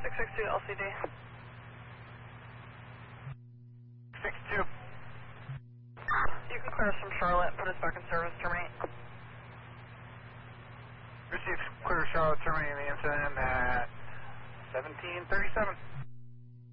662 LCD. 62. You can clear us from Charlotte, put us back in service, terminate. Received clear Charlotte, terminating the incident at 17:37.